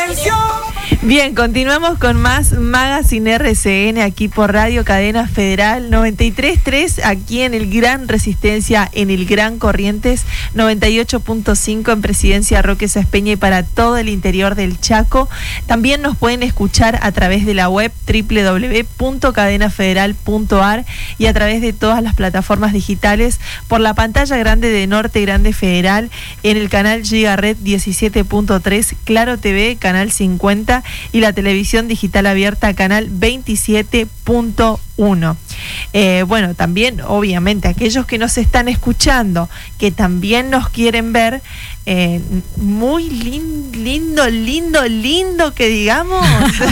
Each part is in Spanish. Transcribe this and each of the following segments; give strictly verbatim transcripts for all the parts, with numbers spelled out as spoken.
¡Atención! Bien, continuamos con más Magazine R C N aquí por Radio Cadena Federal noventa y tres punto tres, aquí en el Gran Resistencia, en el Gran Corrientes, noventa y ocho punto cinco en Presidencia Roque Sáenz Peña y para todo el interior del Chaco. También nos pueden escuchar a través de la web doble u doble u doble u punto cadena federal punto a r y a través de todas las plataformas digitales por la pantalla grande de Norte Grande Federal, en el canal Gigaret diecisiete punto tres, Claro T V, canal cincuenta y la televisión digital abierta, canal veintisiete punto uno. Eh, bueno, también, obviamente, aquellos que nos están escuchando, que también nos quieren ver, eh, muy lin, lindo, lindo, lindo que digamos,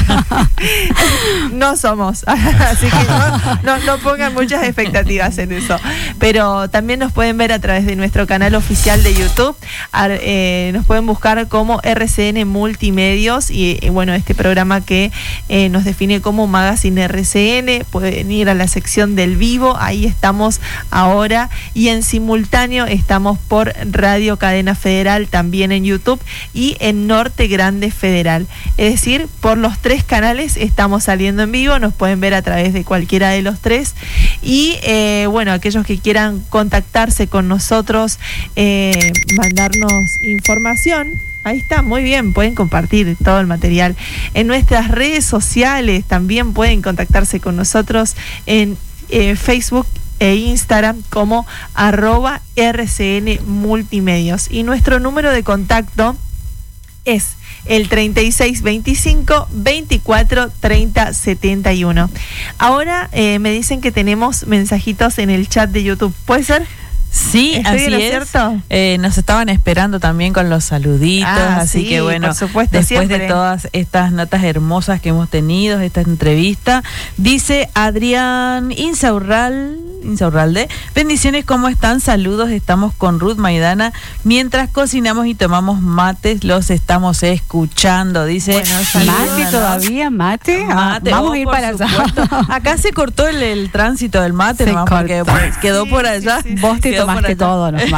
no somos, así que no, no, no pongan muchas expectativas en eso, pero también nos pueden ver a través de nuestro canal oficial de YouTube, eh, nos pueden buscar como R C N Multimedios y, y bueno, este programa que eh, nos define como Magazine R C N, pueden ir a la sección del vivo, ahí estamos ahora, y en simultáneo estamos por Radio Cadena Federal, también en YouTube y en Norte Grande Federal, es decir, por los tres canales estamos saliendo en vivo, nos pueden ver a través de cualquiera de los tres y eh, bueno, aquellos que quieran contactarse con nosotros, eh, mandarnos información, ahí está, muy bien, pueden compartir todo el material en nuestras redes sociales, también pueden contactarse con nosotros en eh, Facebook e Instagram como arroba R C N Multimedios, y nuestro número de contacto es el treinta y seis veinticinco veinticuatro treinta setenta y uno. Ahora eh, me dicen que tenemos mensajitos en el chat de YouTube, ¿puede ser? Sí, así es. ¿Cierto? Eh, nos estaban esperando también con los saluditos, ah, así sí, que bueno, por supuesto, después siempre. de todas estas notas hermosas que hemos tenido, esta entrevista, dice Adrián Insaurral, Insaurralde, bendiciones, ¿cómo están? Saludos, estamos con Ruth Maidana, mientras cocinamos y tomamos mates, los estamos escuchando, dice. Bueno, ¿mate todavía? ¿Mate? Mate, vamos oh, a ir para allá. Acá se cortó el, el tránsito del mate, se nomás porque pues, quedó sí, por allá. Sí, sí, Vos te tomaste todo, ¿no?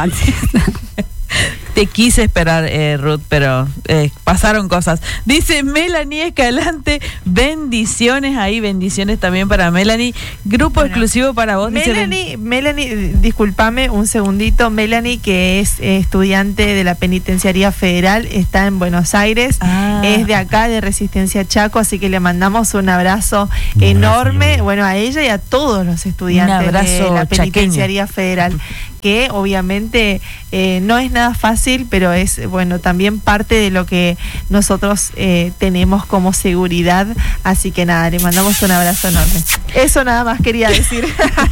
Te quise esperar, eh, Ruth, pero eh, pasaron cosas. Dice Melanie Escalante, bendiciones ahí, bendiciones también para Melanie. Grupo bueno, exclusivo para vos. Melanie, dice, Melanie, discúlpame un segundito. Melanie, que es eh, estudiante de la Penitenciaría Federal, está en Buenos Aires, ah. es de acá, de Resistencia Chaco, así que le mandamos un abrazo un enorme, abrazo. Bueno, a ella y a todos los estudiantes de la Penitenciaría chaqueño. Federal, que obviamente eh, no es nada fácil, pero es, bueno, también parte de lo que nosotros eh, tenemos como seguridad, así que nada, le mandamos un abrazo enorme. Eso nada más quería decir.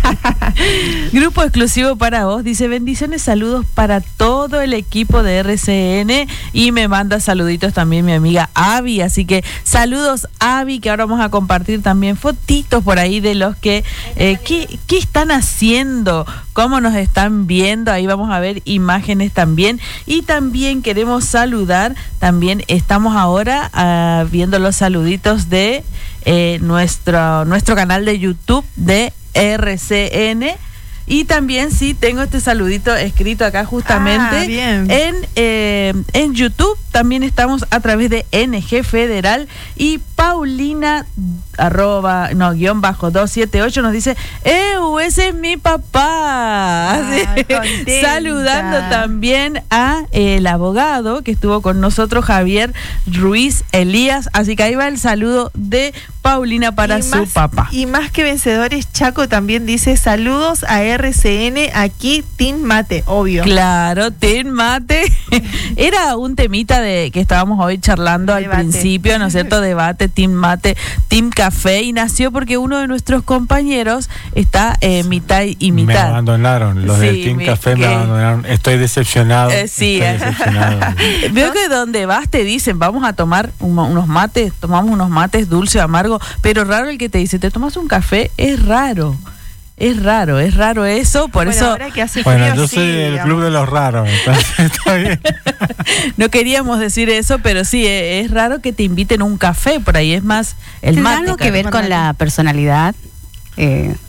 Grupo exclusivo para vos, dice bendiciones, saludos para todo el equipo de R C N y me manda saluditos también mi amiga Avi, así que saludos Avi, que ahora vamos a compartir también fotitos por ahí de los que, eh, ¿qué, qué están haciendo? ¿Cómo nos están viendo? Ahí vamos a ver imágenes también. Y también queremos saludar, también estamos ahora uh, viendo los saluditos de eh, nuestro, nuestro canal de YouTube de R C N. Y también sí, tengo este saludito escrito acá justamente ah, bien. en eh, en YouTube. También estamos a través de N G Federal y Paulina arroba, no, guión bajo dos siete ocho nos dice, ¡eu, ese es mi papá! Ah, saludando también a el abogado que estuvo con nosotros, Javier Ruiz Elías, así que ahí va el saludo de Paulina para y su más, papá. Y más que vencedores, Chaco también dice, saludos a R C N, aquí Team Mate, obvio. Claro, Team Mate. Era un temita de que estábamos hoy charlando al debate. principio, ¿no es cierto? Debate, Team Mate, Team Café, y nació porque uno de nuestros compañeros está eh, mitad y mitad. Me abandonaron, los sí, del Team mi, Café me que, abandonaron, estoy decepcionado. Eh, sí, estoy decepcionado. Veo que donde vas te dicen, vamos a tomar un, unos mates, tomamos unos mates dulce, amargo, pero raro el que te dice, ¿te tomas un café? Es raro. Es raro, es raro eso, por bueno, eso... Ahora que hace bueno, frío, yo sí, soy del digamos. club de los raros, entonces está bien. No queríamos decir eso, pero sí, es, es raro que te inviten a un café, por ahí es más el mate. ¿Tiene algo que ver con la personalidad? Eh,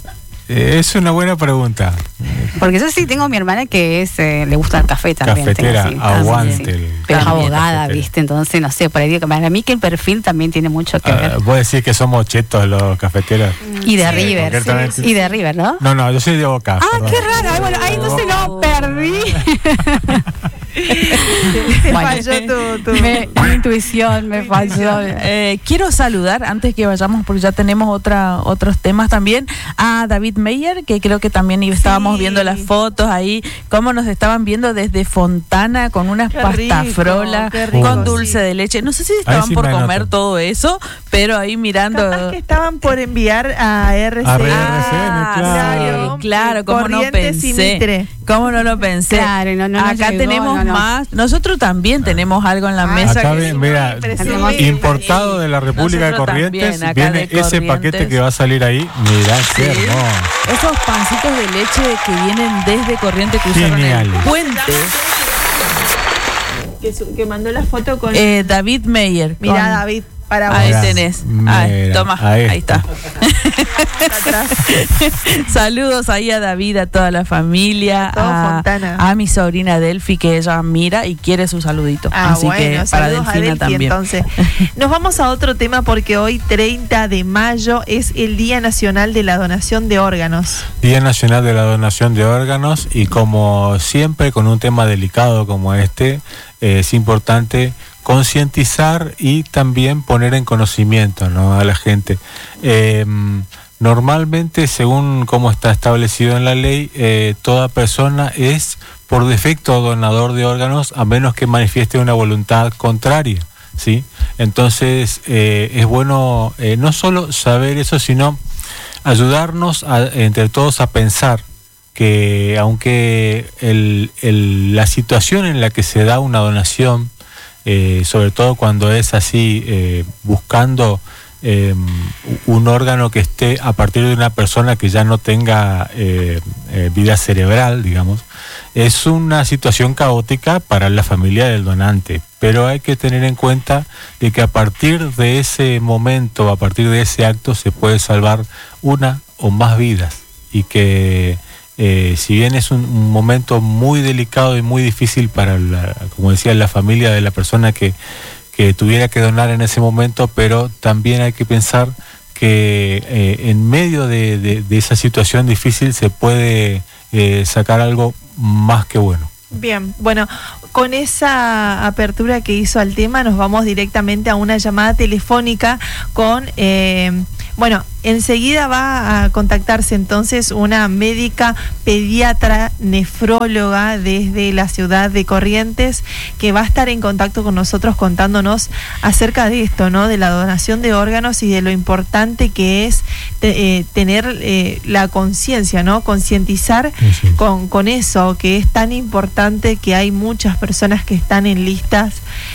Eh, es una buena pregunta. Porque yo sí tengo a mi hermana que es eh, le gusta el café también. Cafetera, tengo, sí, aguante. también, sí. El Pero es cafetera. abogada, ¿viste? Entonces, no sé, por ahí digo que para mí que el perfil también tiene mucho que ver. Uh, ¿Vos decís que somos chetos los cafeteros? Y de Sí, River. sí, sí. Y de River, ¿no? No, no, yo soy de Boca. Ah, perdón. qué raro. Ay, bueno, ahí entonces no perdí. Te Bueno, falló tu, tu- Me- mi intuición me falló. Eh, quiero saludar, antes que vayamos, porque ya tenemos otra, otros temas también, a David Meyer, que creo que también estábamos Sí. viendo las fotos ahí, cómo nos estaban viendo desde Fontana con unas Qué rico, pastafrolas, qué rico, con dulce sí. de leche. No sé si Ahí estaban sí por me comer anoto. todo eso, pero ahí mirando... Capaz que estaban por enviar a R C A N. R C N, Ah, claro. sí, claro, cómo no Corrientes y pensé. Mitre. ¿Cómo no lo pensé? Claro, no, no nos Acá llegó, tenemos no, no. más. Nosotros también tenemos algo en la Ah, mesa. Acá que ven, sí. mira, Impresionante. tenemos importado de la República de Nosotros Corrientes, también, acá viene de ese Corrientes. paquete que va a salir ahí. Mirá, qué Sí. hermoso. Esos pancitos de leche que vienen desde Corrientes cruzaron el Geniales. puente. Que, su- que mandó la foto con. Eh, David Meyer. Mirá, con- David, para Ahí vos. Mirá, tenés. Ahí, mira, toma. ahí Ahí está. Atrás. Saludos ahí a David, a toda la familia, A todo a, Fontana. a mi sobrina Delphi, que ella mira y quiere su saludito. Ah, Así bueno, que para saludos a Delfina Delphi, también. entonces. Nos vamos a otro tema porque hoy, treinta de mayo, es el Día Nacional de la Donación de Órganos. Día Nacional de la Donación de Órganos, y como siempre con un tema delicado como este, eh, es importante concientizar y también poner en conocimiento, ¿no?, a la gente. Eh, normalmente, según cómo está establecido en la ley, eh, toda persona es por defecto donador de órganos a menos que manifieste una voluntad contraria, ¿sí? Entonces eh, es bueno eh, no solo saber eso, sino ayudarnos a, entre todos a pensar que aunque el, el, la situación en la que se da una donación, eh, sobre todo cuando es así, eh, buscando eh, un órgano que esté a partir de una persona que ya no tenga eh, eh, vida cerebral, digamos, es una situación caótica para la familia del donante, pero hay que tener en cuenta de que a partir de ese momento, a partir de ese acto, se puede salvar una o más vidas, y que eh, si bien es un, un momento muy delicado y muy difícil para, la, como decía, la familia de la persona que, que tuviera que donar en ese momento, pero también hay que pensar que eh, en medio de, de, de esa situación difícil se puede eh, sacar algo más que bueno. Bien, bueno, con esa apertura que hizo al tema, nos vamos directamente a una llamada telefónica con, eh, bueno, enseguida va a contactarse entonces una médica pediatra nefróloga desde la ciudad de Corrientes, que va a estar en contacto con nosotros contándonos acerca de esto, ¿no?, de la donación de órganos y de lo importante que es te, eh, tener eh, la conciencia, ¿no?, concientizar Sí. con, con eso, que es tan importante, que hay muchas personas que están en listas.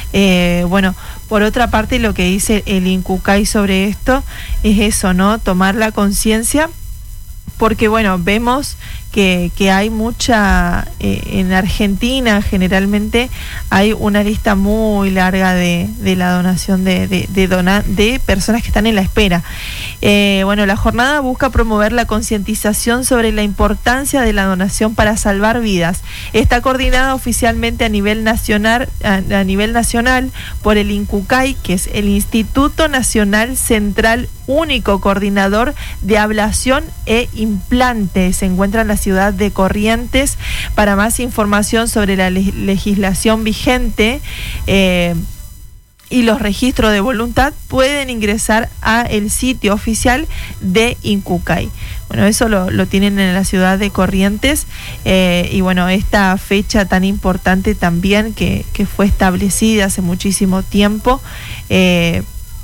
Eh, bueno, por otra parte, lo que dice el INCUCAI sobre esto es eso, ¿no?, tomar la conciencia, porque bueno, vemos que, que hay mucha, eh, en Argentina generalmente hay una lista muy larga de, de la donación de, de, de, dona, de personas que están en la espera. Eh, bueno, la jornada busca promover la concientización sobre la importancia de la donación para salvar vidas. Está coordinada oficialmente a nivel nacional, a, a nivel nacional por el INCUCAI, que es el Instituto Nacional Central Único Coordinador de Ablación e Implante. Se encuentra en la ciudad de Corrientes. Para más información sobre la le- legislación vigente eh, y los registros de voluntad, pueden ingresar a el sitio oficial de INCUCAI. Bueno, eso lo, lo tienen en la ciudad de Corrientes, eh, y bueno, esta fecha tan importante también que, que fue establecida hace muchísimo tiempo, eh,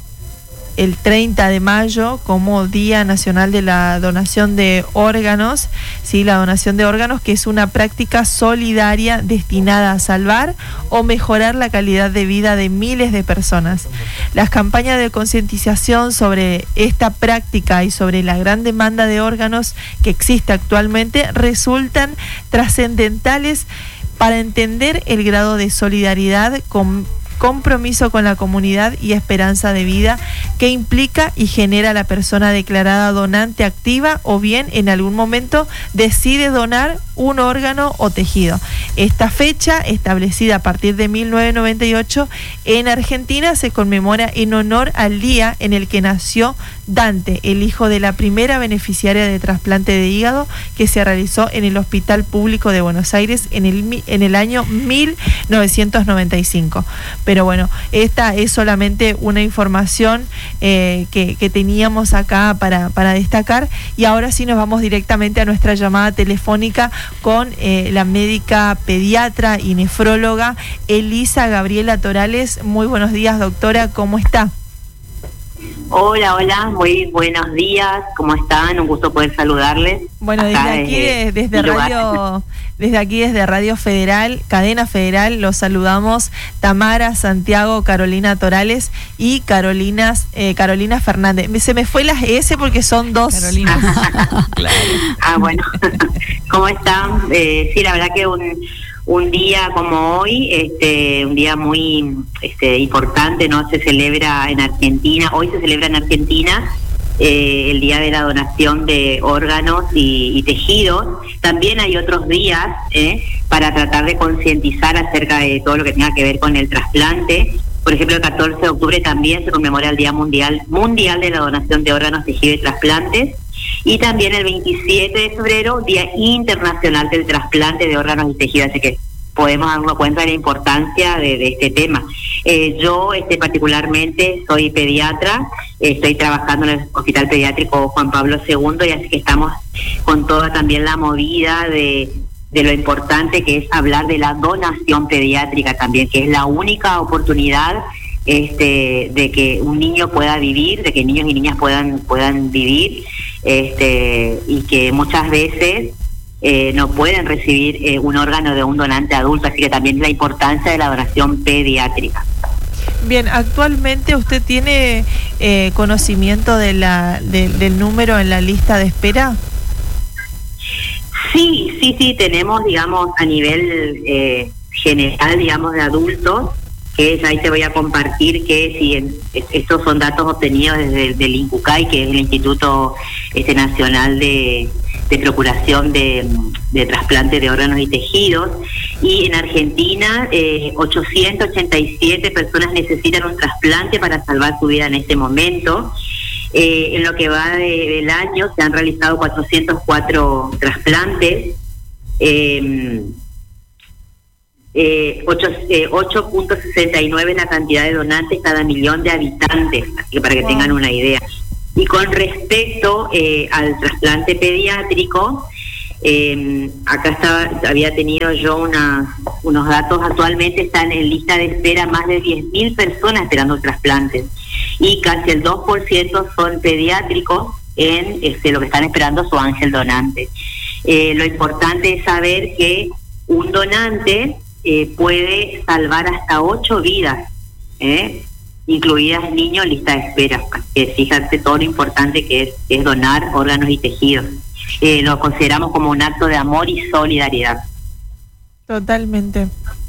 el treinta de mayo como Día Nacional de la Donación de Órganos, ¿sí? La donación de órganos, que es una práctica solidaria destinada a salvar o mejorar la calidad de vida de miles de personas. Las campañas de concientización sobre esta práctica y sobre la gran demanda de órganos que existe actualmente resultan trascendentales para entender el grado de solidaridad con compromiso con la comunidad y esperanza de vida que implica y genera la persona declarada donante activa o bien en algún momento decide donar un órgano o tejido. Esta fecha, establecida a partir de mil novecientos noventa y ocho en Argentina, se conmemora en honor al día en el que nació Dante, el hijo de la primera beneficiaria de trasplante de hígado que se realizó en el Hospital Público de Buenos Aires en el, en el año mil novecientos noventa y cinco. Pero bueno, esta es solamente una información eh, que, que teníamos acá para, para destacar, y ahora sí nos vamos directamente a nuestra llamada telefónica con eh, la médica pediatra y nefróloga Elisa Gabriela Torales. Muy buenos días, doctora, ¿cómo está? Hola, hola, muy buenos días, ¿cómo están? Un gusto poder saludarles. Bueno, desde Acá aquí, desde, desde, desde Radio, desde aquí desde Radio Federal, Cadena Federal, los saludamos Tamara, Santiago, Carolina Torales y Carolina, eh, Carolina Fernández. Se me fue las S porque son dos. Carolina. Claro. Ah, bueno, ¿cómo están? Eh, sí, la verdad que un... Un día como hoy, este, un día muy este, importante, ¿no? Se celebra en Argentina, hoy se celebra en Argentina eh, el Día de la Donación de Órganos y, y Tejidos. También hay otros días eh, para tratar de concientizar acerca de todo lo que tenga que ver con el trasplante. Por ejemplo, el catorce de octubre también se conmemora el Día Mundial, Mundial de la Donación de Órganos, Tejidos y Trasplantes. Y también el veintisiete de febrero, Día Internacional del Trasplante de Órganos y Tejidos. Así que podemos darnos cuenta de la importancia de, de este tema. Eh, yo este, particularmente soy pediatra, eh, estoy trabajando en el Hospital Pediátrico Juan Pablo segundo, y así que estamos con toda también la movida de, de lo importante que es hablar de la donación pediátrica también, que es la única oportunidad este de que un niño pueda vivir, de que niños y niñas puedan puedan vivir, este y que muchas veces eh, no pueden recibir eh, un órgano de un donante adulto, así que también la importancia de la donación pediátrica. Bien, actualmente usted tiene eh, conocimiento de la de, del número en la lista de espera. Sí, sí, sí, tenemos, digamos, a nivel eh, general, digamos, de adultos, que es, ahí te voy a compartir que si en, estos son datos obtenidos desde del INCUCAI, que es el Instituto este Nacional de, de Procuración de, de Trasplante de Órganos y Tejidos, y en Argentina eh, ochocientas ochenta y siete personas necesitan un trasplante para salvar su vida en este momento. Eh, en lo que va de, del año se han realizado cuatrocientos cuatro trasplantes, eh, Eh, ocho punto sesenta y nueve la cantidad de donantes cada millón de habitantes, así que para que wow. tengan una idea. Y con respecto eh, al trasplante pediátrico, eh, acá estaba, había tenido yo una, unos datos, actualmente están en lista de espera más de diez mil personas esperando trasplantes, y casi el dos por ciento son pediátricos en este, lo que están esperando su ángel donante. Eh, lo importante es saber que un donante Eh, puede salvar hasta ocho vidas, ¿eh? incluidas niños en lista de espera. Que fíjate todo lo importante que es, es donar órganos y tejidos. Eh, lo consideramos como un acto de amor y solidaridad. Totalmente.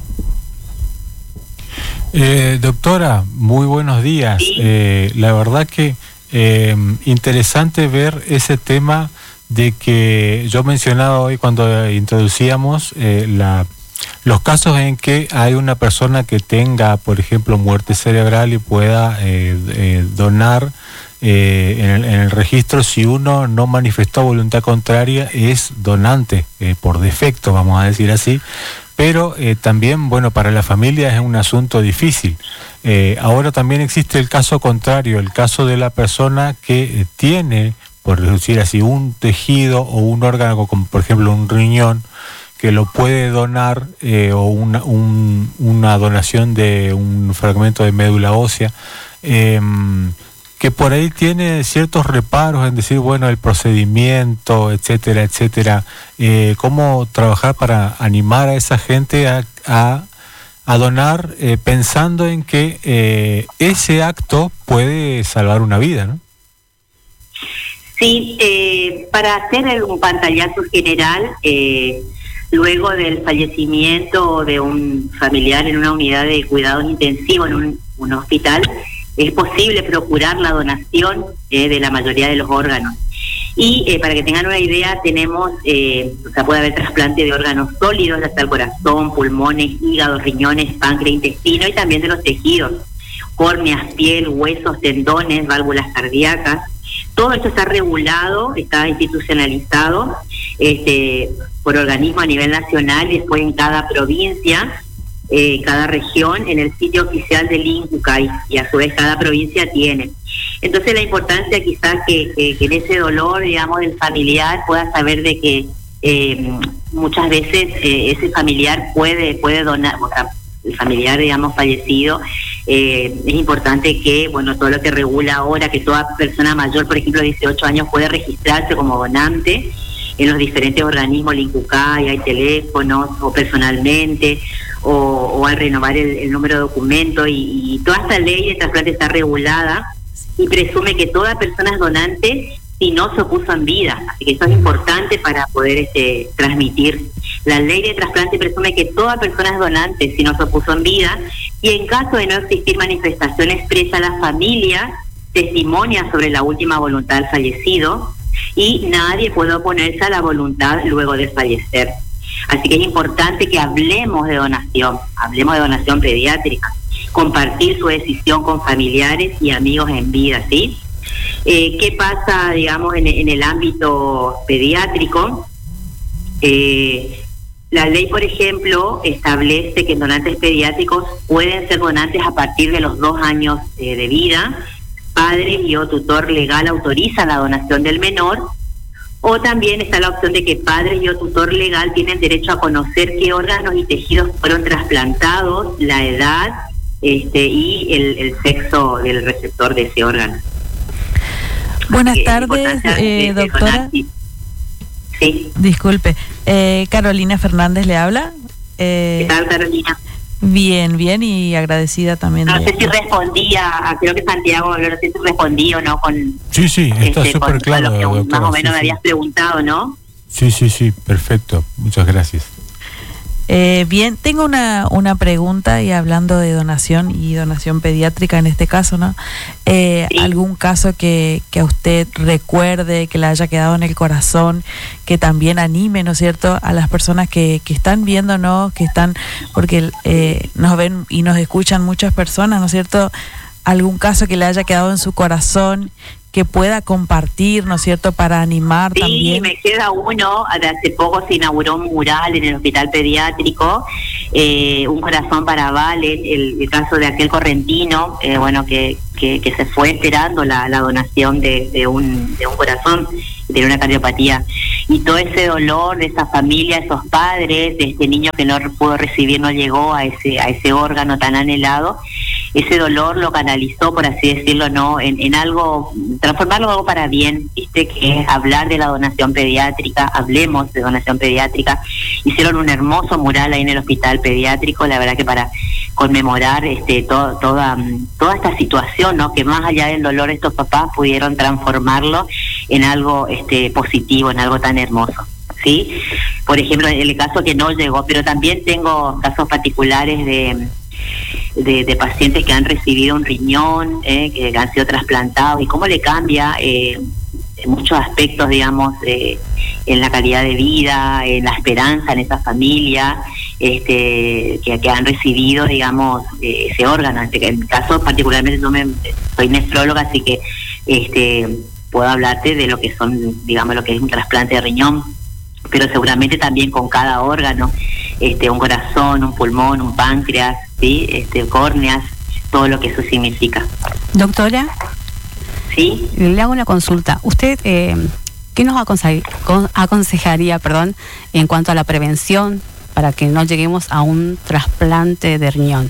Eh, doctora, muy buenos días. ¿Sí? Eh, la verdad que eh, interesante ver ese tema de que yo mencionaba hoy cuando introducíamos eh, la los casos en que hay una persona que tenga, por ejemplo, muerte cerebral y pueda eh, eh, donar eh, en, el, en el registro, si uno no manifestó voluntad contraria, es donante eh, por defecto, vamos a decir así. Pero eh, también, bueno, para la familia es un asunto difícil. Eh, ahora también existe el caso contrario, el caso de la persona que eh, tiene, por decir así, un tejido o un órgano, como por ejemplo un riñón, que lo puede donar, eh, o una, un, una donación de un fragmento de médula ósea, eh, que por ahí tiene ciertos reparos en decir, bueno, el procedimiento, etcétera, etcétera. Eh, ¿Cómo trabajar para animar a esa gente a, a, a donar eh, pensando en que eh, ese acto puede salvar una vida, ¿no? Sí, eh, para hacer un pantallazo general, eh, luego del fallecimiento de un familiar en una unidad de cuidados intensivos en un, un hospital, es posible procurar la donación eh, de la mayoría de los órganos. Y eh, para que tengan una idea, tenemos, eh, o sea, puede haber trasplante de órganos sólidos, ya sea el corazón, pulmones, hígado, riñones, páncreas, intestino, y también de los tejidos, córneas, piel, huesos, tendones, válvulas cardíacas. Todo esto está regulado, está institucionalizado este, por organismos a nivel nacional y después en cada provincia, eh, cada región, en el sitio oficial del INCUCAI, y a su vez cada provincia tiene. Entonces la importancia quizás que, que, que en ese dolor, digamos, del familiar pueda saber de que eh, muchas veces eh, ese familiar puede, puede donar, o sea, el familiar, digamos, fallecido, eh, es importante que, bueno, todo lo que regula ahora, que toda persona mayor, por ejemplo, dieciocho años, puede registrarse como donante en los diferentes organismos, el INCUCAI, hay teléfonos, o personalmente, o, o al renovar el, el número de documento, y, y toda esta ley de trasplante está regulada y presume que toda persona es donante si no se opuso en vida, así que eso es importante para poder este, transmitir. La ley de trasplante presume que toda persona es donante si no se opuso en vida, y en caso de no existir manifestación expresa, la familia testimonia sobre la última voluntad del fallecido, y nadie puede oponerse a la voluntad luego de fallecer. Así que es importante que hablemos de donación, hablemos de donación pediátrica, compartir su decisión con familiares y amigos en vida, ¿sí? Eh, ¿Qué pasa, digamos, en, en el ámbito pediátrico? Eh, la ley, por ejemplo, establece que donantes pediátricos pueden ser donantes a partir de los dos años eh, de vida. Padre y o tutor legal autorizan la donación del menor, o también está la opción de que padre y o tutor legal tienen derecho a conocer qué órganos y tejidos fueron trasplantados, la edad este, y el, el sexo del receptor de ese órgano. Buenas tardes, eh, doctora. Sí. Disculpe, eh, Carolina Fernández le habla. Eh, ¿Qué tal, Carolina? Bien, bien, y agradecida también. No de, sé si respondía, a, creo que Santiago, no sé si respondí o no con... Sí, sí, está este, súper claro, con lo que doctora, más o menos sí, me sí. habías preguntado, ¿no? Sí, sí, sí, perfecto. Muchas gracias. Eh, bien, tengo una, una pregunta, y hablando de donación y donación pediátrica en este caso, ¿no? Eh, Sí. ¿Algún caso que, que a usted recuerde, que le haya quedado en el corazón, que también anime, ¿no es cierto?, a las personas que, que están viéndonos, que están, porque eh, nos ven y nos escuchan muchas personas, ¿no es cierto? ¿Algún caso que le haya quedado en su corazón, que pueda compartir, ¿no es cierto?, para animar Sí, también? me queda uno. Hace poco se inauguró un mural en el hospital pediátrico, eh, un corazón para Valen, el, el caso de aquel correntino, eh, bueno, que, que, que se fue esperando la, la donación de, de, un, de un corazón, de una cardiopatía. Y todo ese dolor de esa familia, esos padres, de este niño que no pudo recibir, no llegó a ese, a ese órgano tan anhelado, ese dolor lo canalizó, por así decirlo, no en, en algo, transformarlo en algo para bien, viste, que es hablar de la donación pediátrica. Hablemos de donación pediátrica. Hicieron un hermoso mural ahí en el hospital pediátrico, la verdad que para conmemorar este to, toda toda esta situación, ¿no?, que más allá del dolor estos papás pudieron transformarlo en algo este positivo, en algo tan hermoso, ¿sí? Por ejemplo, en el caso que no llegó, pero también tengo casos particulares de De, de pacientes que han recibido un riñón, eh, que han sido trasplantados, y cómo le cambia eh, en muchos aspectos, digamos, eh, en la calidad de vida, en la esperanza en esa familia, este, que, que han recibido, digamos, eh, ese órgano. En mi caso, particularmente, yo me, soy nefróloga, así que este, puedo hablarte de lo que son, digamos, lo que es un trasplante de riñón, pero seguramente también con cada órgano, este, un corazón, un pulmón, un páncreas, ¿sí?, este, córneas, todo lo que eso significa. Doctora, ¿Sí? le hago una consulta. ¿Usted eh, qué nos aconse- con- aconsejaría, perdón, en cuanto a la prevención para que no lleguemos a un trasplante de riñón?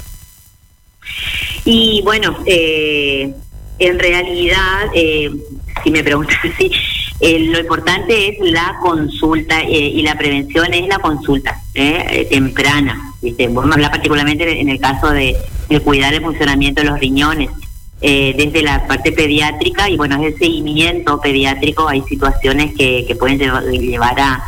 Y bueno, eh, en realidad, eh, si me preguntan así, eh, lo importante es la consulta, eh, y la prevención es la consulta eh, eh, temprana. ¿Viste? Vamos a hablar particularmente en el caso de, de cuidar el funcionamiento de los riñones, eh, desde la parte pediátrica, y bueno, es el seguimiento pediátrico. Hay situaciones que, que pueden llevar, llevar a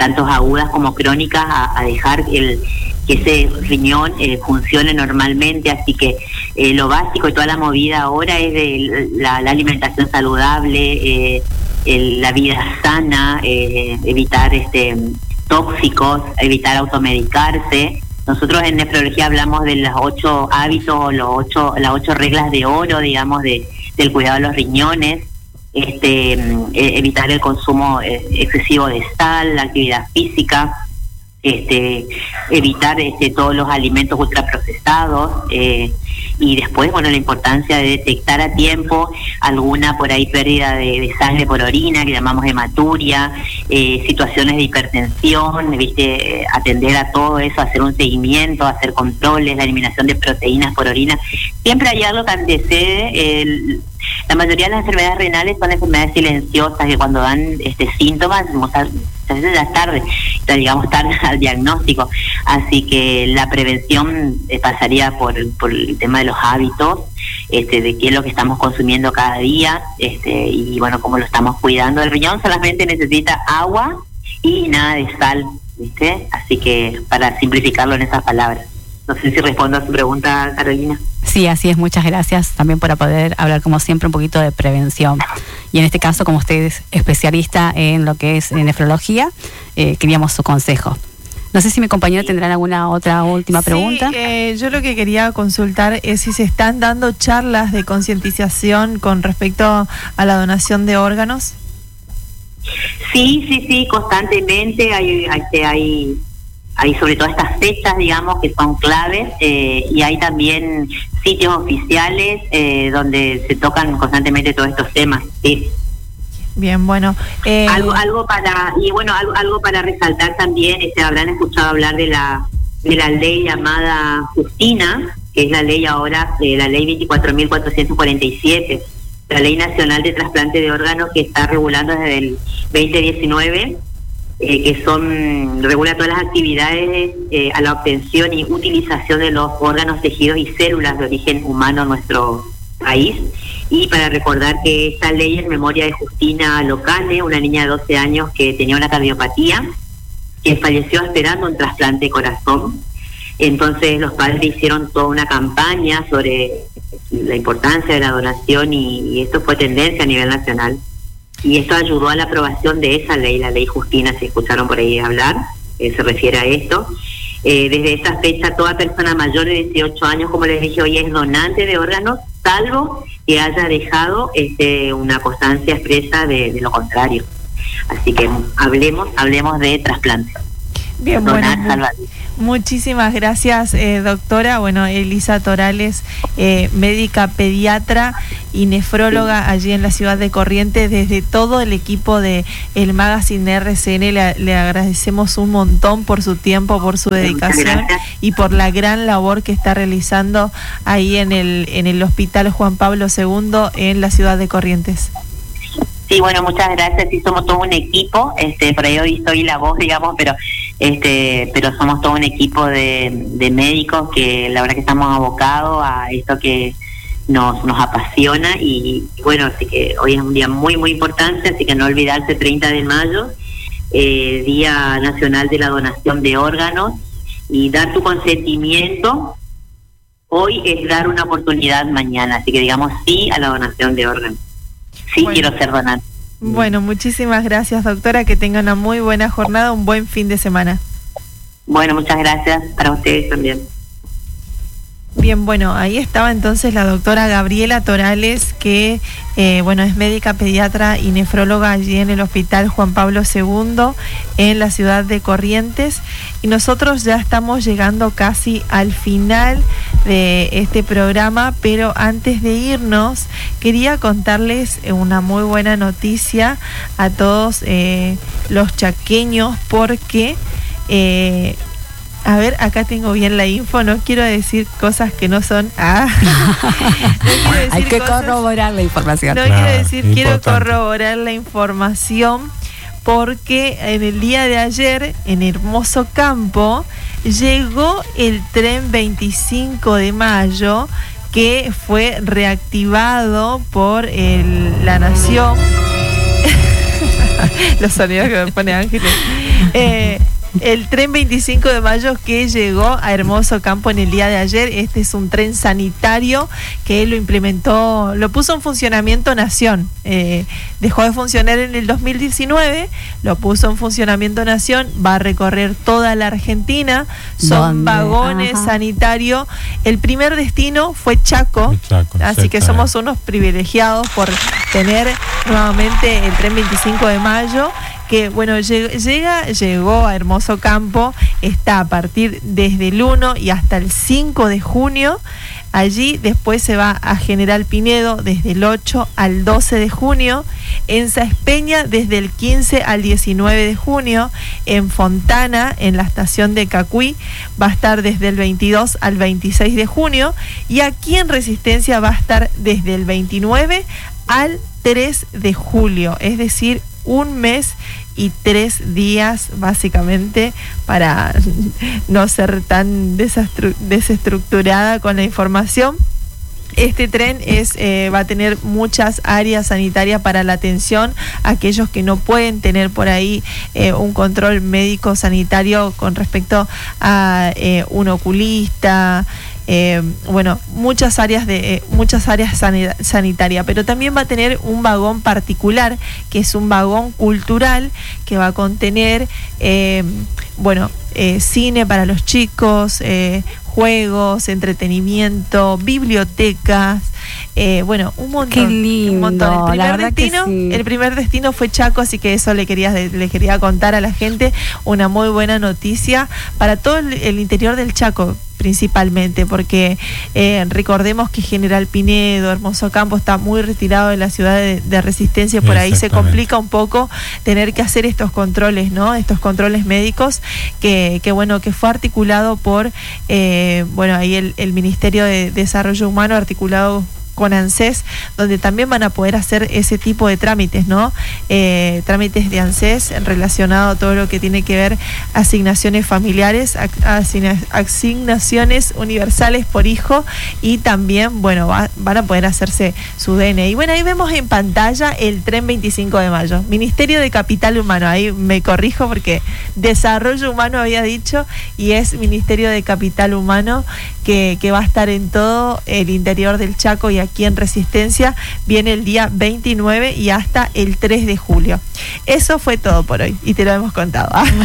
tanto agudas como crónicas, a, a dejar el que ese riñón eh, funcione normalmente. Así que eh, lo básico y toda la movida ahora es de la, la alimentación saludable, eh, el, la vida sana, eh, evitar este tóxicos, evitar automedicarse. Nosotros en nefrología hablamos de los ocho hábitos, los ocho, las ocho reglas de oro, digamos, de, del cuidado de los riñones. Este, eh, evitar el consumo eh, excesivo de sal, la actividad física, este, evitar este, todos los alimentos ultraprocesados, eh, y después, bueno, la importancia de detectar a tiempo alguna por ahí pérdida de, de sangre por orina, que llamamos hematuria, eh, situaciones de hipertensión, viste, atender a todo eso, hacer un seguimiento, hacer controles, la eliminación de proteínas por orina. Siempre hay algo que antecede. El, la mayoría de las enfermedades renales son enfermedades silenciosas que cuando dan este síntomas, muchas veces ya es tarde, ya llegamos tarde al diagnóstico. Así que la prevención eh, pasaría por, por el tema de los hábitos, este, de qué es lo que estamos consumiendo cada día, este, y bueno, cómo lo estamos cuidando. El riñón solamente necesita agua y nada de sal, ¿viste? Así que para simplificarlo en esas palabras. No sé si respondo a su pregunta, Carolina. Sí, así es. Muchas gracias también por poder hablar, como siempre, un poquito de prevención. Y en este caso, como usted es especialista en lo que es nefrología, eh, queríamos su consejo. No sé si mi compañero tendrá alguna otra última pregunta. Sí, eh, yo lo que quería consultar es si se están dando charlas de concientización con respecto a la donación de órganos. Sí, sí, sí, constantemente hay, hay, hay Hay sobre todo estas fechas, digamos, que son claves, eh, y hay también sitios oficiales eh, donde se tocan constantemente todos estos temas. Sí. Bien, bueno. Eh, algo, algo para y bueno, algo, algo para resaltar también. Este, habrán escuchado hablar de la de la ley llamada Justina, que es la ley ahora, eh, la ley veinticuatro mil cuatrocientos cuarenta y siete, la ley nacional de trasplante de órganos, que está regulando desde el veinte diecinueve. Eh, que son regula todas las actividades eh, a la obtención y utilización de los órganos, tejidos y células de origen humano en nuestro país. Y para recordar que esta ley en memoria de Justina Locane, una niña de doce años que tenía una cardiopatía, que falleció esperando un trasplante de corazón. Entonces los padres hicieron toda una campaña sobre la importancia de la donación, y, y esto fue tendencia a nivel nacional. Y esto ayudó a la aprobación de esa ley, la ley Justina, si escucharon por ahí hablar, eh, se refiere a esto. Eh, desde esa fecha, toda persona mayor de dieciocho años, como les dije hoy, es donante de órganos, salvo que haya dejado este, una constancia expresa de, de lo contrario. Así que hablemos, hablemos de trasplante. Bien, Donar, bueno, salvar. Muchísimas gracias, eh, doctora. Bueno, Elisa Torales, eh, médica pediatra y nefróloga allí en la ciudad de Corrientes. Desde todo el equipo de el Magazine R C N le, le agradecemos un montón por su tiempo, por su dedicación y por la gran labor que está realizando ahí en el en el Hospital Juan Pablo segundo en la ciudad de Corrientes. Sí, bueno, muchas gracias. Sí, somos todo un equipo. Este, por ahí hoy soy la voz, digamos, pero este, pero somos todo un equipo de, de médicos que la verdad que estamos abocados a esto que nos nos apasiona. Y bueno, así que hoy es un día muy muy importante, así que no olvidarse, treinta de mayo, eh, Día Nacional de la Donación de Órganos, y dar tu consentimiento. Hoy es dar una oportunidad mañana, así que digamos sí a la donación de órganos. Sí, bueno, quiero ser donante. Bueno, muchísimas gracias, doctora. Que tenga una muy buena jornada, un buen fin de semana. Bueno, muchas gracias para ustedes también. Bien, bueno, ahí estaba entonces la doctora Gabriela Torales, que eh, bueno, es médica pediatra y nefróloga allí en el Hospital Juan Pablo segundo en la ciudad de Corrientes. Y nosotros ya estamos llegando casi al final de este programa, pero antes de irnos quería contarles una muy buena noticia a todos eh, los chaqueños, porque eh, a ver, acá tengo bien la info, no quiero decir cosas que no son. Ah. No decir Hay que cosas, corroborar la información. No claro, quiero decir, importante. Quiero corroborar la información, porque en el día de ayer, en Hermoso Campo, llegó el tren veinticinco de mayo, que fue reactivado por el, la Nación. Los sonidos que me pone Ángeles. Eh, el tren veinticinco de mayo que llegó a Hermoso Campo en el día de ayer. Este es un tren sanitario que lo implementó, lo puso en funcionamiento Nación. Eh, dejó de funcionar en el dos mil diecinueve, lo puso en funcionamiento Nación, va a recorrer toda la Argentina. Son ¿Dónde? vagones Ajá. sanitarios. El primer destino fue Chaco, Chaco, así que exactamente. somos unos privilegiados por tener nuevamente el tren veinticinco de mayo, que bueno, llega, llegó a Hermoso Campo, está a partir desde el uno y hasta el cinco de junio. Allí después se va a General Pinedo desde el ocho al doce de junio, en Sáenz Peña desde el quince al diecinueve de junio, en Fontana, en la estación de Cacuí, va a estar desde el veintidós al veintiséis de junio, y aquí en Resistencia va a estar desde el veintinueve al tres de julio, es decir, un mes y tres días básicamente, para no ser tan desastru- desestructurada con la información. Este tren es eh, va a tener muchas áreas sanitarias para la atención a aquellos que no pueden tener por ahí eh, un control médico sanitario con respecto a eh, un oculista. Eh, bueno, muchas áreas de eh, muchas áreas sanita- sanitarias, pero también va a tener un vagón particular, que es un vagón cultural, que va a contener eh, bueno, eh, cine para los chicos, eh, juegos, entretenimiento, bibliotecas, eh, bueno, un montón. Qué lindo, un montón. El la primer verdad que destino, sí. el primer destino fue Chaco, así que eso le quería le quería contar a la gente, una muy buena noticia para todo el, el interior del Chaco, principalmente, porque eh, recordemos que General Pinedo, Hermoso Campo está muy retirado de la ciudad de, de Resistencia, por ahí se complica un poco tener que hacer estos controles, ¿no? Estos controles médicos que, que bueno, que fue articulado por eh, bueno, ahí el, el Ministerio de Desarrollo Humano, articulado con ANSES, donde también van a poder hacer ese tipo de trámites, ¿no? Eh, trámites de ANSES relacionado a todo lo que tiene que ver asignaciones familiares, asigna, asignaciones universales por hijo, y también, bueno, va, van a poder hacerse su D N I. Bueno, ahí vemos en pantalla el tren veinticinco de mayo. Ministerio de Capital Humano, ahí me corrijo porque Desarrollo Humano había dicho, y es Ministerio de Capital Humano, que, que va a estar en todo el interior del Chaco, y aquí en Resistencia viene el día veintinueve y hasta el tres de julio. Eso fue todo por hoy y te lo hemos contado.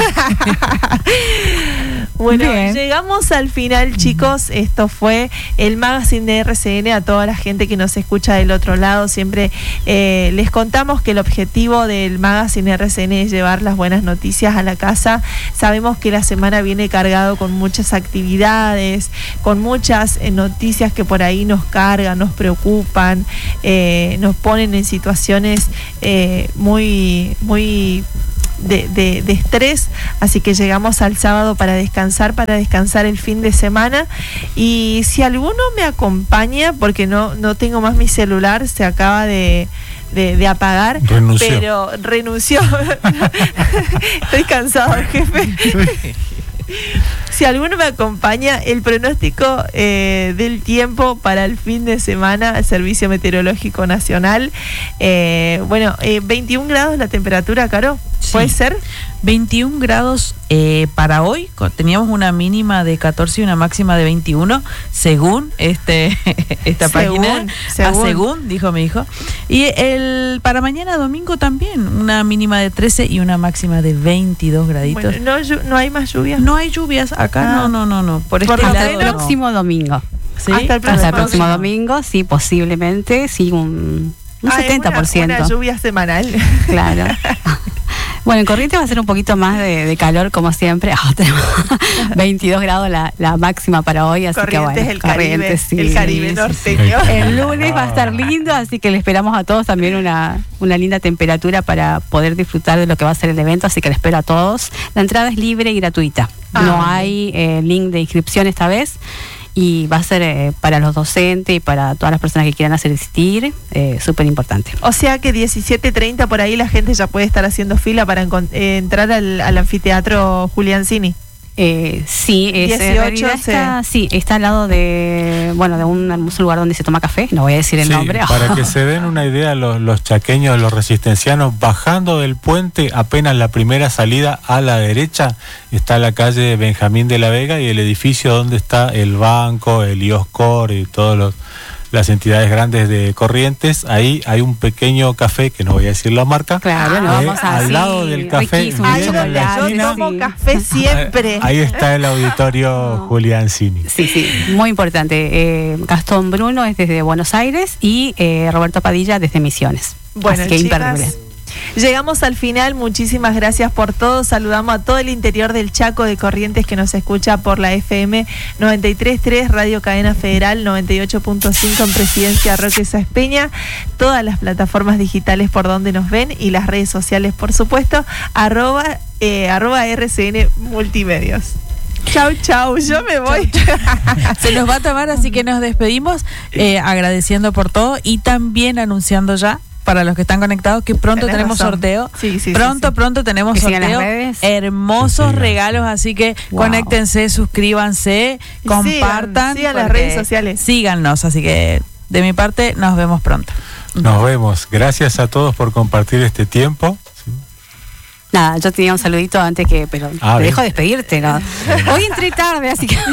Bueno, Bien. Llegamos al final, chicos. Esto fue el Magazine de R C N. A toda la gente que nos escucha del otro lado, siempre eh, les contamos que el objetivo del Magazine R C N es llevar las buenas noticias a la casa. Sabemos que la semana viene cargado con muchas actividades, con muchas eh, noticias que por ahí nos cargan, nos preocupan, eh, nos ponen en situaciones eh, muy, muy De, de, de estrés, así que llegamos al sábado para descansar, para descansar el fin de semana. Y si alguno me acompaña, porque no, no tengo más mi celular, se acaba de, de, de apagar, Renunció. pero renunció. Estoy cansado, jefe. Si alguno me acompaña, el pronóstico eh, del tiempo para el fin de semana, el Servicio Meteorológico Nacional, eh, bueno, eh, veintiún grados la temperatura, Caro, ¿puede Sí. ser? veintiún grados eh, para hoy. Co- teníamos una mínima de catorce y una máxima de veintiuno, según este esta Según, página. según. Ah, según, dijo mi hijo. Y el para mañana domingo también, una mínima de trece y una máxima de veintidós graditos. Bueno, no, llu- no hay más lluvias. No hay lluvias acá, Ah. no, no, no, no. Por este Por lo Hasta lado, el menos- no. próximo domingo. ¿Sí? Hasta el próximo Hasta el próximo domingo. domingo, sí, posiblemente, sí, un, un Ah, es setenta por ciento. Una, una lluvia semanal. Claro. Bueno, en Corrientes va a ser un poquito más de, de calor, como siempre. Ah, tenemos veintidós grados la, la máxima para hoy, así que Corrientes, bueno. el Caribe, Corrientes, sí, el Caribe sí, norteño. sí. El lunes va a estar lindo, así que le esperamos a todos también una, una linda temperatura para poder disfrutar de lo que va a ser el evento, así que le espero a todos. La entrada es libre y gratuita. Ah, no ok. hay eh, link de inscripción esta vez. Y va a ser eh, para los docentes y para todas las personas que quieran asistir, eh, súper importante. O sea que diecisiete treinta por ahí la gente ya puede estar haciendo fila para encon- eh, entrar al, al anfiteatro Julián Cini. Eh, sí, es, en dieciocho, realidad está, sí, está al lado de, bueno, de un hermoso lugar donde se toma café, no voy a decir el Sí, nombre. para que se den una idea, los, los chaqueños, los resistencianos, bajando del puente, apenas la primera salida a la derecha, está la calle Benjamín de la Vega y el edificio donde está el banco, el IOSCOR y todos los las entidades grandes de Corrientes. Ahí hay un pequeño café, que no voy a decir la marca. Claro, no eh, vamos a al sí, lado del café, riquísimo, bien Ay, en la yo esquina. tomo Sí. café siempre. Ahí está el auditorio Julián Cini. Sí, sí, muy importante. Eh, Gastón Bruno es desde Buenos Aires y eh, Roberto Padilla desde Misiones. Bueno, Así que chicas, imperdible. llegamos al final, muchísimas gracias por todo, saludamos a todo el interior del Chaco de Corrientes que nos escucha por la F M noventa y tres punto tres, Radio Cadena Federal noventa y ocho punto cinco en Presidencia Roque Sáenz Peña, todas las plataformas digitales por donde nos ven y las redes sociales por supuesto, arroba, eh, arroba R C N Multimedios. Chau, chau, yo me voy. Se nos va a tomar, así que nos despedimos eh, agradeciendo por todo y también anunciando ya para los que están conectados que pronto Tenés tenemos razón. sorteo. Sí, sí, pronto, sí, sí. pronto tenemos Que sigan las sorteo. redes. Hermosos Que sigan, regalos, sí. así que Wow. conéctense, suscríbanse, Y compartan. sigan, sigan las porque redes sociales. Síganos, así que de mi parte nos vemos pronto. Nos vemos. Gracias a todos por compartir este tiempo. Sí. Nada, yo tenía un saludito antes que, pero Ah, te bien. dejo despedirte, ¿no? Hoy entré tarde, así que...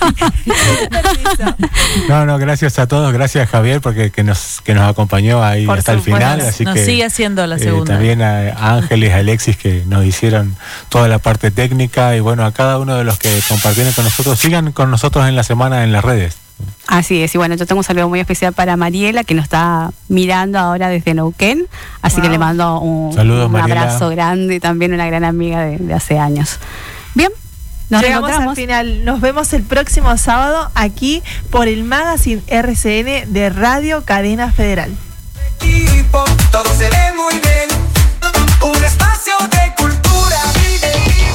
No, no, gracias a todos, gracias Javier porque que nos que nos acompañó ahí Por hasta el supuesto. final, así Nos que sigue haciendo la eh, segunda. también a Ángeles, a Alexis que nos hicieron toda la parte técnica y bueno, a cada uno de los que compartieron con nosotros, sigan con nosotros en la semana en las redes. Así es, y bueno, yo tengo un saludo muy especial para Mariela, que nos está mirando ahora desde Neuquén, así Wow. que le mando un, Saludos, un Mariela. abrazo grande, también una gran amiga de, de hace años. Bien, nos Llegamos al reencontramos. final, nos vemos el próximo sábado aquí por el Magazine R C N de Radio Cadena Federal. Equipo, todo se ve muy bien. Un espacio de cultura vive.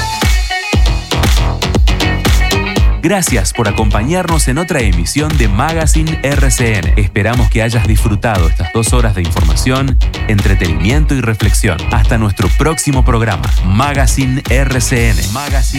Gracias por acompañarnos en otra emisión de Magazine R C N. Esperamos que hayas disfrutado estas dos horas de información, entretenimiento y reflexión. Hasta nuestro próximo programa, Magazine R C N. Magazine